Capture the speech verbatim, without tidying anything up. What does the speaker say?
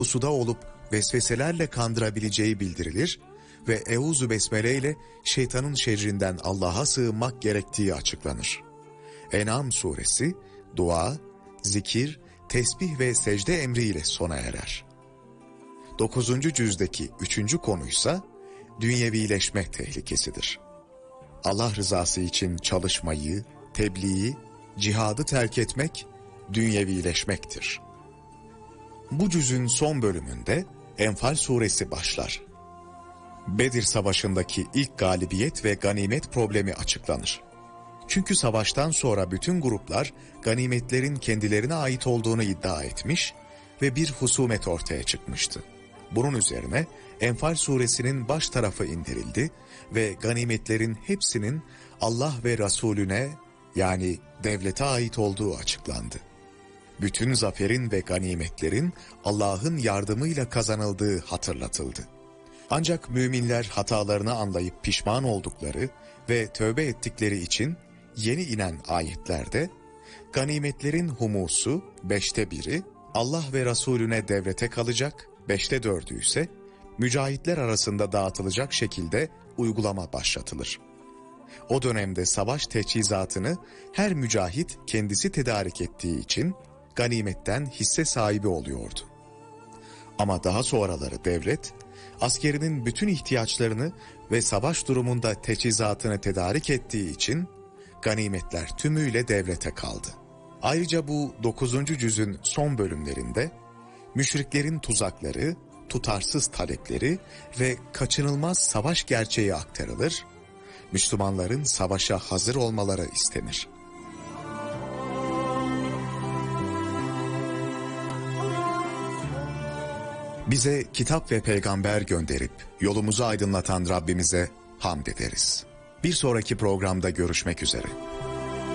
suda olup vesveselerle kandırabileceği bildirilir ve Euzu Besmele ile şeytanın şerrinden Allah'a sığınmak gerektiği açıklanır. En'am suresi, dua, zikir, tesbih ve secde emriyle sona erer. dokuzuncu cüzdeki üçüncü konuysa dünyevileşme tehlikesidir. Allah rızası için çalışmayı, tebliği, cihadı terk etmek, dünyevileşmektir. Bu cüzün son bölümünde Enfal suresi başlar. Bedir Savaşı'ndaki ilk galibiyet ve ganimet problemi açıklanır. Çünkü savaştan sonra bütün gruplar ganimetlerin kendilerine ait olduğunu iddia etmiş ve bir husumet ortaya çıkmıştı. Bunun üzerine Enfal suresinin baş tarafı indirildi ve ganimetlerin hepsinin Allah ve Resulüne, yani devlete ait olduğu açıklandı. Bütün zaferin ve ganimetlerin Allah'ın yardımıyla kazanıldığı hatırlatıldı. Ancak müminler hatalarını anlayıp pişman oldukları ve tövbe ettikleri için yeni inen ayetlerde ganimetlerin humusu beşte biri Allah ve Resulüne devlete kalacak, beşte dördü ise mücahitler arasında dağıtılacak şekilde uygulama başlatılır. O dönemde savaş teçhizatını her mücahit kendisi tedarik ettiği için ganimetten hisse sahibi oluyordu. Ama daha sonraları devlet, askerinin bütün ihtiyaçlarını ve savaş durumunda teçhizatını tedarik ettiği için ganimetler tümüyle devlete kaldı. Ayrıca bu dokuzuncu cüzün son bölümlerinde müşriklerin tuzakları, tutarsız talepleri ve kaçınılmaz savaş gerçeği aktarılır, Müslümanların savaşa hazır olmaları istenir. Bize kitap ve peygamber gönderip yolumuzu aydınlatan Rabbimize hamd ederiz. Bir sonraki programda görüşmek üzere.